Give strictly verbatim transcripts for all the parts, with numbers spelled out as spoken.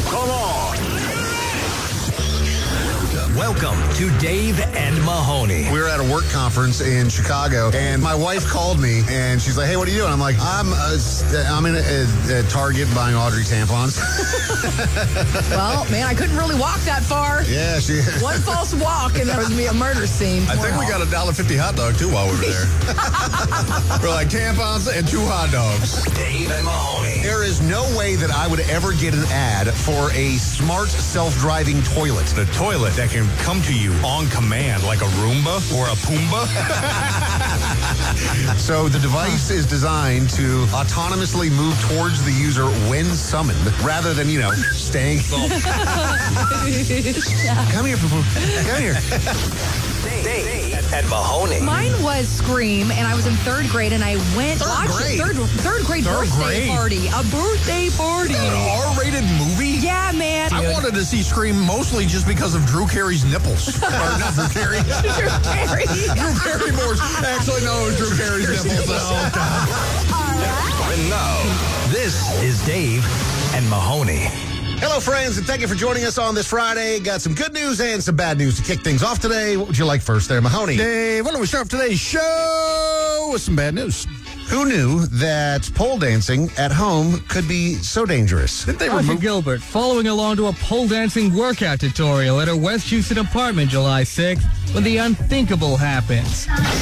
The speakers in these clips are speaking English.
Come on. Welcome to Dave and Mahoney. We were at a work conference in Chicago, and my wife called me, and she's like, hey, what are you doing? I'm like, I'm uh, I'm in a, a, a Target buying Audrey tampons. Well, man, I couldn't really walk that far. Yeah, she... One false walk, and there was me a murder scene. I think we got a one dollar fifty hot dog, too, while we were there. We're like tampons and two hot dogs. Dave and Mahoney. There is no way that I would ever get an ad for a smart self-driving toilet. The toilet that can come to you on command like a Roomba or a Pumbaa. So the device is designed to autonomously move towards the user when summoned, rather than, you know, staying. Come here, poo-poo. Come here. Dave and Mahoney. Mine was Scream, and I was in third grade, and I went Third watched grade? it. Third, third grade Third birthday grade? party. A birthday party. An R-rated movie? Yeah, man. I wanted to see Scream mostly just because of Drew Carey's nipples. Or not Drew Carey. Drew Carey. Drew Barrymore's. Actually, no, it was Drew Carey's nipples. Oh, God. And now, this is Dave and Mahoney. Hello, friends, and thank you for joining us on this Friday. Got some good news and some bad news to kick things off today. What would you like first there, Mahoney? Dave, why don't we start off today's show with some bad news? Who knew that pole dancing at home could be so dangerous? Did they Tasha remove... Gilbert following along to a pole dancing workout tutorial at her West Houston apartment July sixth when the unthinkable happens.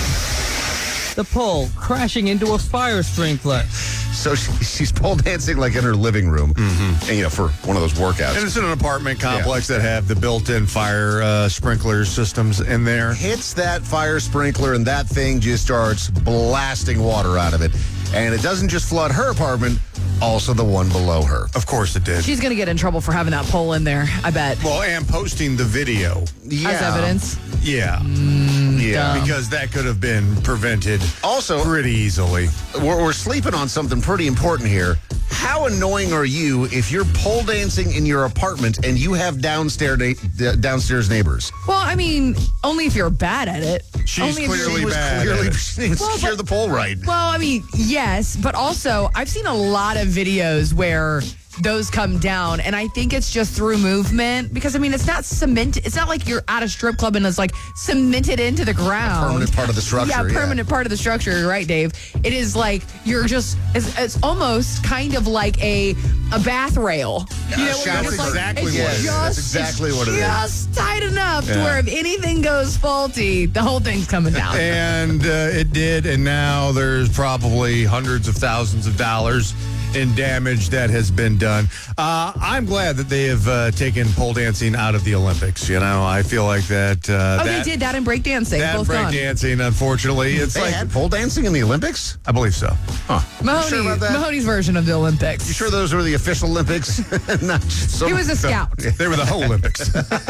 The pole crashing into a fire sprinkler. So she, she's pole dancing like in her living room, mm-hmm. and, you know, for one of those workouts. And it's in an apartment complex yeah. that have the built-in fire uh, sprinkler systems in there. Hits that fire sprinkler, and that thing just starts blasting water out of it. And it doesn't just flood her apartment, also the one below her. Of course it did. She's going to get in trouble for having that pole in there, I bet. Well, and posting the video. Yeah. As evidence. Yeah. Mm, yeah. dumb. Because that could have been prevented also pretty easily. We're, we're sleeping on something pretty important here. How annoying are you if you're pole dancing in your apartment and you have downstairs na- downstairs neighbors? Well, I mean, only if you're bad at it. She's only if clearly She was bad clearly at it. she didn't Well, secure but- the pole right. Well, I mean, yes, but also I've seen a lot of videos where those come down, and I think it's just through movement because, I mean, it's not cement. It's not like you're at a strip club and it's like cemented into the ground. Permanent part of the structure. Yeah, Yeah, permanent part of the structure. You're right, Dave. It is like you're just, it's, it's almost kind of like a a bath rail. You know, That's where you're just like- exactly it's what it is. just- That's exactly it's what it is. Just tight enough to Yeah. where if anything goes faulty, the whole thing's coming down. And uh, it did, and now there's probably hundreds of thousands of dollars in damage that has been done. Uh, I'm glad that they have uh, taken pole dancing out of the Olympics. You know, I feel like that. Uh, oh, that, they did that in breakdancing. That Both gone. breakdancing, unfortunately, it's They like had pole dancing in the Olympics? I believe so. Huh. Mahoney, You sure about that? Mahoney's version of the Olympics. You sure those were the official Olympics? Not just some- He was a scout. They were the whole Olympics.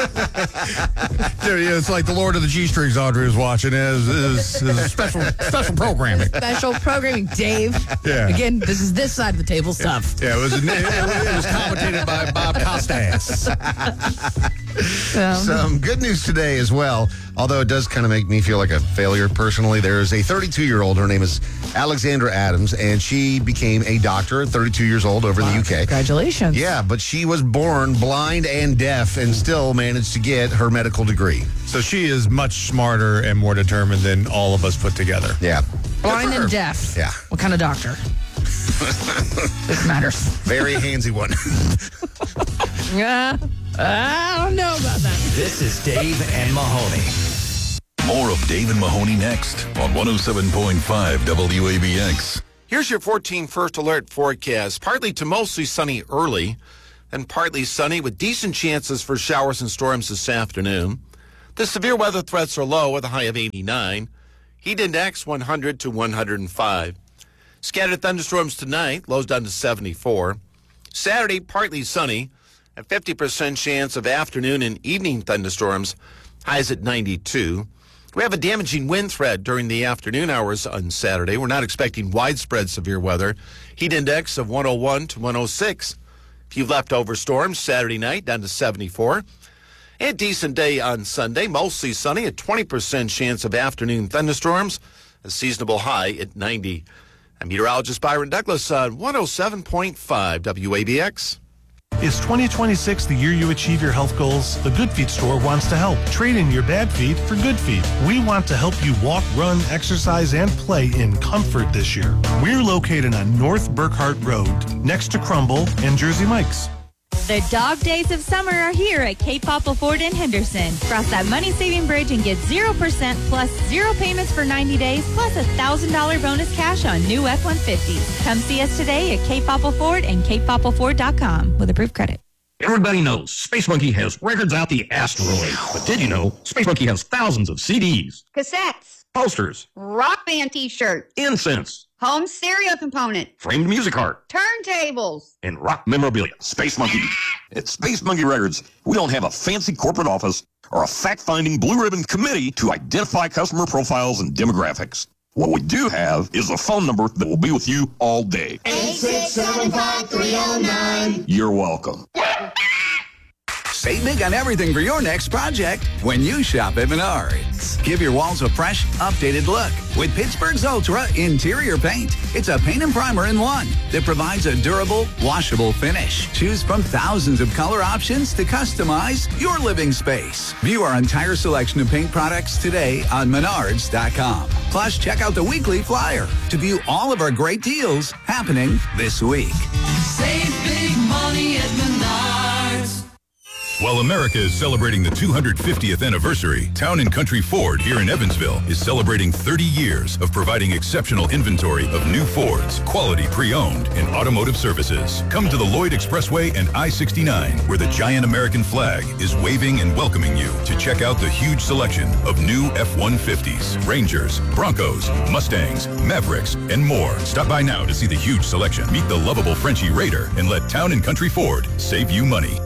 Yeah, it's like the Lord of the G Strings Audrey was watching. It is, is, is special special programming. Special programming, Dave. Yeah. Again, this is this side of the table stuff. Yeah, it was it, it was commentated by Bob Costas. Um, Some good news today as well, although it does kind of make me feel like a failure personally. There is a thirty-two-year-old. Her name is Alexandra Adams, and she became a doctor at thirty-two years old over in the U K. Congratulations. Yeah, but she was born blind and deaf and still managed to get her medical degree. So she is much smarter and more determined than all of us put together. Yeah. Blind Good for her. and deaf. Yeah. What kind of doctor? This matters. Very handsy one. Yeah. I don't know about that. This is Dave and Mahoney. More of Dave and Mahoney next on one oh seven point five W A B X. Here's your fourteen First Alert forecast. Partly to mostly sunny early, and partly sunny with decent chances for showers and storms this afternoon. The severe weather threats are low with a high of eighty-nine. Heat index one hundred to one hundred five. Scattered thunderstorms tonight, lows down to seventy-four. Saturday, partly sunny, a fifty percent chance of afternoon and evening thunderstorms, highs at ninety-two. We have a damaging wind threat during the afternoon hours on Saturday. We're not expecting widespread severe weather. Heat index of one oh one to one oh six. A few leftover storms Saturday night down to seventy-four. A decent day on Sunday, mostly sunny, a twenty percent chance of afternoon thunderstorms, a seasonable high at ninety. I'm meteorologist Byron Douglas on one oh seven point five W A B X. Is twenty twenty-six the year you achieve your health goals? The Good Feet store wants to help. Trade in your bad feet for good feet. We want to help you walk, run, exercise, and play in comfort this year. We're located on North Burkhart Road, next to Crumble and Jersey Mike's. The dog days of summer are here at Cape Popple Ford in Henderson. Cross that money-saving bridge and get zero percent plus zero payments for ninety days plus a one thousand dollars bonus cash on new F one fifties. Come see us today at Cape Popple Ford and cape popple ford dot com with approved credit. Everybody knows Space Monkey has records out the asteroid. But did you know Space Monkey has thousands of C Ds, cassettes, posters, rock band t-shirts, incense, home stereo component, framed music art, turntables, and rock memorabilia. Space Monkey. At Space Monkey Records, we don't have a fancy corporate office or a fact-finding blue ribbon committee to identify customer profiles and demographics. What we do have is a phone number that will be with you all day. eight six seven five three oh nine. You're welcome. Save big on everything for your next project when you shop at Menards. Give your walls a fresh, updated look with Pittsburgh's Ultra Interior Paint. It's a paint and primer in one that provides a durable, washable finish. Choose from thousands of color options to customize your living space. View our entire selection of paint products today on menards dot com. Plus, check out the weekly flyer to view all of our great deals happening this week. Save big money at Menards. While America is celebrating the two hundred fiftieth anniversary, Town and Country Ford here in Evansville is celebrating thirty years of providing exceptional inventory of new Fords, quality pre-owned, and automotive services. Come to the Lloyd Expressway and I sixty-nine, where the giant American flag is waving and welcoming you to check out the huge selection of new F one fifties, Rangers, Broncos, Mustangs, Mavericks, and more. Stop by now to see the huge selection. Meet the lovable Frenchie Raider and let Town and Country Ford save you money.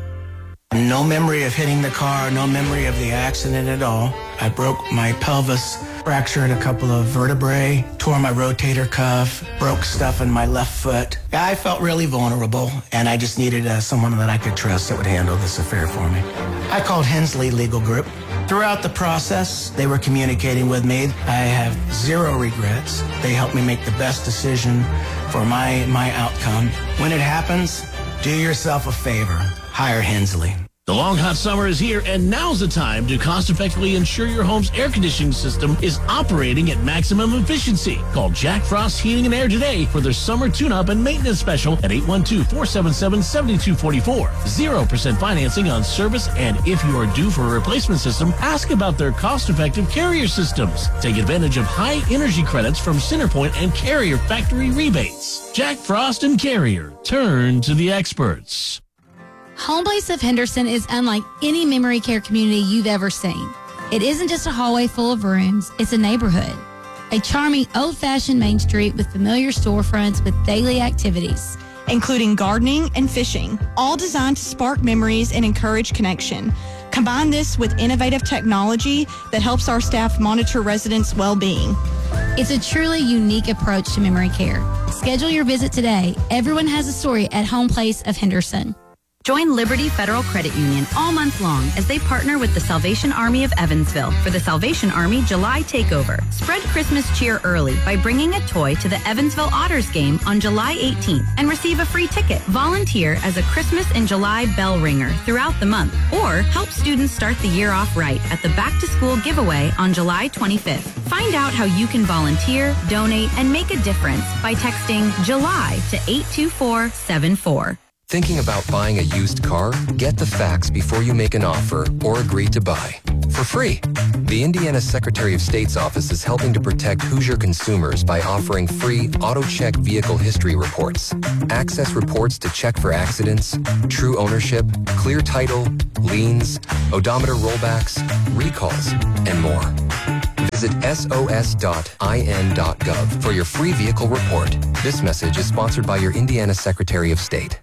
No memory of hitting the car, no memory of the accident at all. I broke my pelvis, fractured a couple of vertebrae, tore my rotator cuff, broke stuff in my left foot. I felt really vulnerable, and I just needed uh, someone that I could trust that would handle this affair for me. I called Hensley Legal Group. Throughout the process, they were communicating with me. I have zero regrets. They helped me make the best decision for my, my outcome. When it happens, do yourself a favor. Hire Hensley. The long hot summer is here, and now's the time to cost-effectively ensure your home's air conditioning system is operating at maximum efficiency. Call Jack Frost Heating and Air today for their summer tune-up and maintenance special at eight one two, four seven seven, seven two four four. zero percent financing on service, and if you are due for a replacement system, ask about their cost-effective carrier systems. Take advantage of high energy credits from Centerpoint and Carrier factory rebates. Jack Frost and Carrier. Turn to the experts. Homebase of Henderson is unlike any memory care community you've ever seen. It isn't just a hallway full of rooms, it's a neighborhood. A charming, old-fashioned main street with familiar storefronts with daily activities, including gardening and fishing, all designed to spark memories and encourage connection. Combine this with innovative technology that helps our staff monitor residents' well-being. It's a truly unique approach to memory care. Schedule your visit today. Everyone has a story at Homebase of Henderson. Join Liberty Federal Credit Union all month long as they partner with the Salvation Army of Evansville for the Salvation Army July Takeover. Spread Christmas cheer early by bringing a toy to the Evansville Otters game on July eighteenth and receive a free ticket. Volunteer as a Christmas in July bell ringer throughout the month, or help students start the year off right at the Back to School giveaway on July twenty-fifth. Find out how you can volunteer, donate, and make a difference by texting July to eight two four seven four. Thinking about buying a used car? Get the facts before you make an offer or agree to buy. For free. The Indiana Secretary of State's office is helping to protect Hoosier consumers by offering free AutoCheck vehicle history reports. Access reports to check for accidents, true ownership, clear title, liens, odometer rollbacks, recalls, and more. Visit S O S dot I N dot gov for your free vehicle report. This message is sponsored by your Indiana Secretary of State.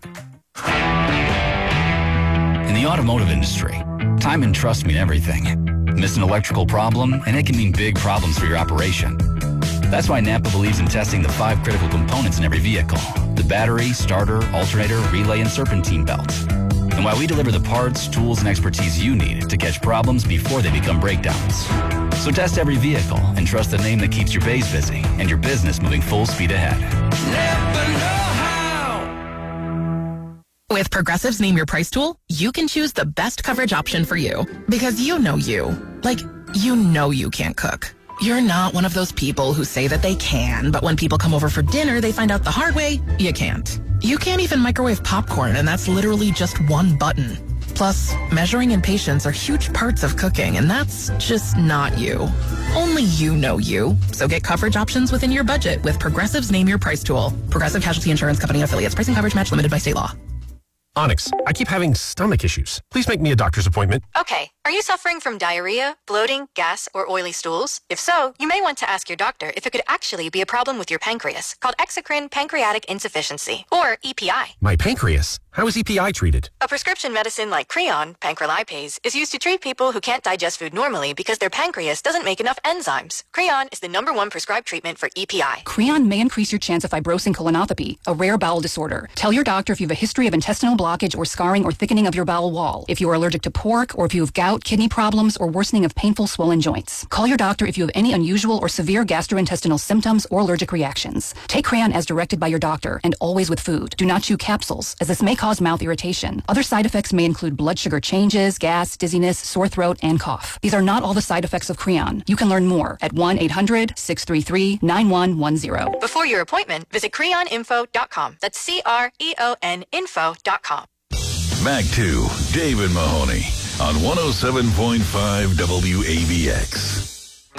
In the automotive industry, time and trust mean everything. Miss an electrical problem, and it can mean big problems for your operation. That's why Napa believes in testing the five critical components in every vehicle: the battery, starter, alternator, relay, and serpentine belt. And why we deliver the parts, tools, and expertise you need to catch problems before they become breakdowns. So test every vehicle and trust the name that keeps your bays busy and your business moving full speed ahead. Never know how. With Progressive's Name Your Price tool, you can choose the best coverage option for you. Because you know you. Like, you know you can't cook. You're not one of those people who say that they can, but when people come over for dinner, they find out the hard way, you can't. You can't even microwave popcorn, and that's literally just one button. Plus, measuring and patience are huge parts of cooking, and that's just not you. Only you know you. So get coverage options within your budget with Progressive's Name Your Price tool. Progressive Casualty Insurance Company affiliates. Pricing coverage match limited by state law. Onyx, I keep having stomach issues. Please make me a doctor's appointment. Okay. Are you suffering from diarrhea, bloating, gas, or oily stools? If so, you may want to ask your doctor if it could actually be a problem with your pancreas, called exocrine pancreatic insufficiency, or E P I. My pancreas? How is E P I treated? A prescription medicine like Creon, pancrelipase, is used to treat people who can't digest food normally because their pancreas doesn't make enough enzymes. Creon is the number one prescribed treatment for E P I. Creon may increase your chance of fibrosing colonopathy, a rare bowel disorder. Tell your doctor if you have a history of intestinal blockage or scarring or thickening of your bowel wall, if you are allergic to pork, or if you have gout, kidney problems, or worsening of painful swollen joints. Call your doctor if you have any unusual or severe gastrointestinal symptoms or allergic reactions. Take Creon as directed by your doctor, and always with food. Do not chew capsules, as this may cause mouth irritation. Other side effects may include blood sugar changes, gas, dizziness, sore throat, and cough. These are not all the side effects of Creon. You can learn more at one eight hundred, six three three, nine one one zero. Before your appointment, visit creon info dot com. That's C R E O N info dot com. Back to David Mahoney on one oh seven point five W A B X.